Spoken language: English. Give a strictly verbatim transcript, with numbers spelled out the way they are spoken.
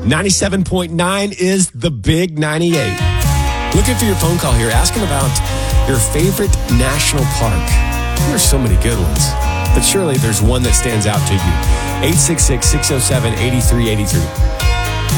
ninety-seven point nine is the Big ninety-eight. Looking for your phone call here, asking about your favorite national park. There's so many good ones, but surely there's one that stands out to you. eight six six, six oh seven, eight three eight three.